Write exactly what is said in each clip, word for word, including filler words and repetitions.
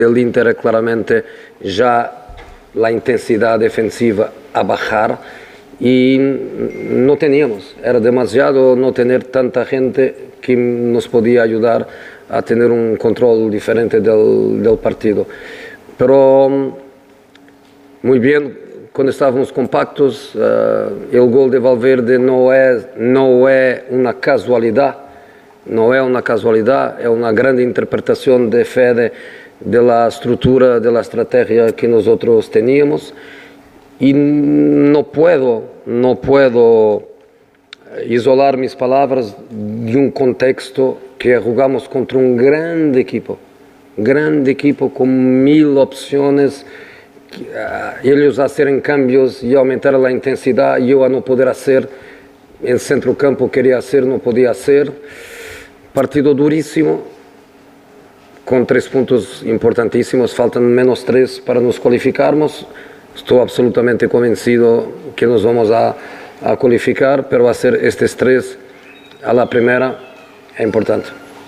El Inter claramente ya la intensidad defensiva a bajar y no teníamos, era demasiado no tener tanta gente que nos podía ayudar a tener un control diferente del, del partido. Pero muy bien, cuando estábamos compactos, uh, el gol de Valverde no es, no es una casualidad, no es una casualidad, es una gran interpretación de Fede de la estructura, de la estrategia que nosotros teníamos, y no puedo, no puedo isolar mis palabras de un contexto que jugamos contra un gran equipo, gran equipo con mil opciones, uh, ellos hacer cambios y aumentar la intensidad, yo a no poder hacer, en centro campo quería hacer, no podía hacer, partido durísimo, con tres puntos importantísimos, faltan menos tres para nos cualificarnos. Estoy absolutamente convencido que nos vamos a, a cualificar, pero hacer estos tres a la primera es importante.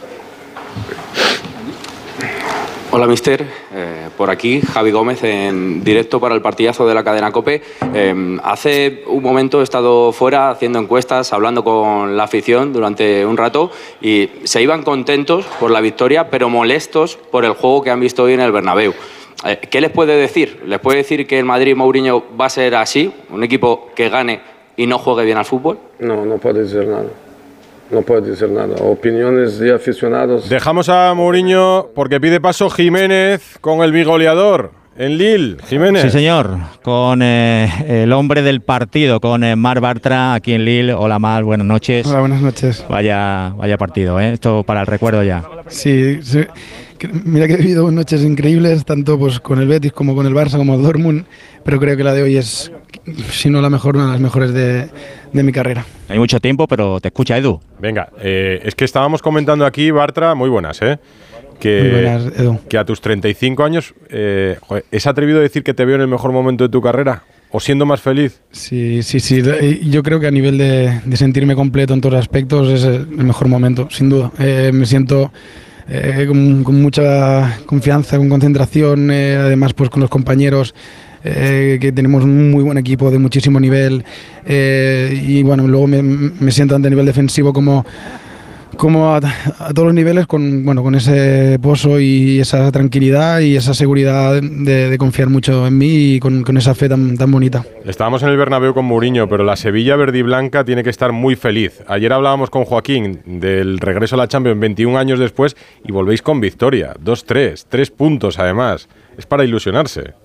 Hola, mister. Eh, por aquí, Javi Gómez, en directo para el partidazo de la cadena COPE. Eh, hace un momento he estado fuera haciendo encuestas, hablando con la afición durante un rato y se iban contentos por la victoria, pero molestos por el juego que han visto hoy en el Bernabéu. Eh, ¿Qué les puede decir? ¿Les puede decir que el Madrid Mourinho va a ser así? ¿Un equipo que gane y no juegue bien al fútbol? No, no puede decir nada. No puedo decir nada. Opiniones de aficionados. Dejamos a Mourinho porque pide paso Jiménez con el bigoleador en Lille. Jiménez. Sí, señor. Con eh, el hombre del partido, con eh, Marc Bartra aquí en Lille. Hola, Marc. Buenas noches. Hola, buenas noches. Vaya, vaya partido, ¿eh? Esto para el recuerdo ya. Sí, sí. Mira que he vivido noches increíbles, tanto pues con el Betis como con el Barça, como el Dortmund, pero creo que la de hoy es, si no la mejor, una de las mejores de, de mi carrera. Hay mucho tiempo, pero te escucha Edu. Venga, eh, es que estábamos comentando aquí, Bartra, muy buenas, ¿eh? Que, muy buenas, Edu. Que a tus treinta y cinco años, eh, joder, ¿es atrevido decir que te veo en el mejor momento de tu carrera? ¿O siendo más feliz? Sí, sí, sí. Yo creo que a nivel de, de sentirme completo en todos los aspectos es el mejor momento, sin duda. Eh, me siento... Eh, con, con mucha confianza, con concentración, eh, además pues con los compañeros, eh, que tenemos un muy buen equipo de muchísimo nivel, eh, y bueno, luego me, me siento tanto a nivel defensivo como, como a, a todos los niveles con, bueno, con ese pozo y esa tranquilidad y esa seguridad de, de confiar mucho en mí y con, con esa fe tan, tan bonita. Estábamos en el Bernabéu con Mourinho, pero la Sevilla verde y blanca tiene que estar muy feliz. Ayer hablábamos con Joaquín del regreso a la Champions veintiún años después y volvéis con victoria, dos tres, tres puntos además. Es para ilusionarse.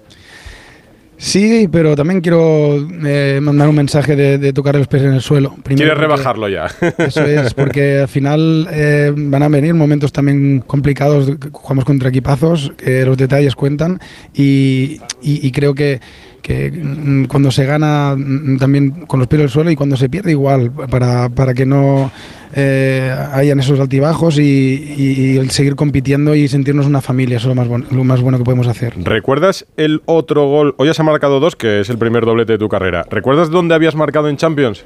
Sí, pero también quiero eh, mandar un mensaje de, de tocar los pies en el suelo. Primero ¿Quieres rebajarlo ya? Eso es, porque al final eh, van a venir momentos también complicados, jugamos contra equipazos, que los detalles cuentan, y, y, y creo que, que cuando se gana también con los pies en el suelo y cuando se pierde igual, para, para que no eh, hayan esos altibajos y, y, y el seguir compitiendo y sentirnos una familia, eso es lo más, bon- lo más bueno que podemos hacer. ¿Recuerdas el otro gol? Hoy has marcado dos, que es el primer doblete de tu carrera. ¿Recuerdas dónde habías marcado en Champions?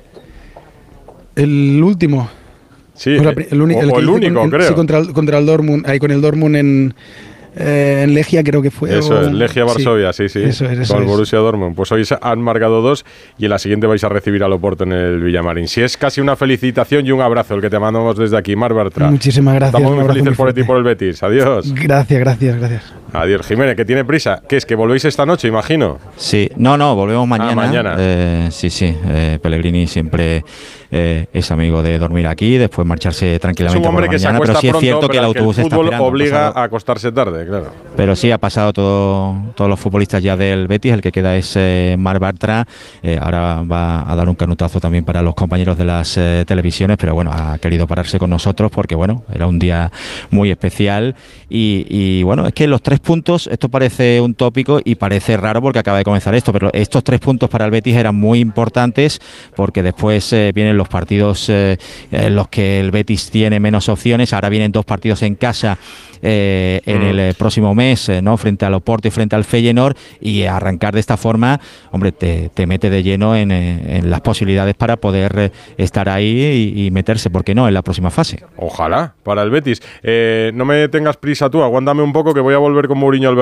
El último. Sí, o, la, el, uni- o, el, o el único, con, creo. Sí, contra el, contra el Dortmund, ahí con el Dortmund en... Eh, en Legia creo que fue. Eso o... es, Legia Varsovia, sí, sí. sí eso es, eso con el es. Borussia Dortmund. Pues hoy han marcado dos y en la siguiente vais a recibir al Oporto en el Villamarín. Si es casi una felicitación y un abrazo el que te mandamos desde aquí, Marc Bartra. Muchísimas gracias. Estamos muy felices muy por ti y por el Betis. Adiós. Gracias, gracias, gracias. Adiós, Jiménez, que tiene prisa. ¿Qué es? ¿Que volvéis esta noche, imagino? Sí, no, no, volvemos mañana. Ah, mañana. Eh, sí, sí. Eh, Pellegrini siempre eh, es amigo de dormir aquí, después marcharse tranquilamente es un hombre por la que mañana. Se pero sí es pronto, cierto que el autobús que el está fútbol esperando. obliga pasado, a acostarse tarde, claro. Pero sí ha pasado todo, todos los futbolistas ya del Betis. El que queda es eh, Marc Bartra. Eh, ahora va a dar un canutazo también para los compañeros de las eh, televisiones, pero bueno, ha querido pararse con nosotros porque bueno, era un día muy especial y, y bueno, es que los tres puntos, esto parece un tópico y parece raro porque acaba de comenzar esto, pero estos tres puntos para el Betis eran muy importantes porque después eh, vienen los partidos eh, en los que el Betis tiene menos opciones. Ahora vienen dos partidos en casa eh, en mm. el eh, próximo mes, eh, ¿no? Frente al Oporto y frente al Feyenoord, y arrancar de esta forma, hombre, te, te mete de lleno en, en las posibilidades para poder eh, estar ahí y, y meterse, ¿por qué no?, en la próxima fase. Ojalá, para el Betis. Eh, no me tengas prisa tú, aguántame un poco que voy a volver con Mourinho al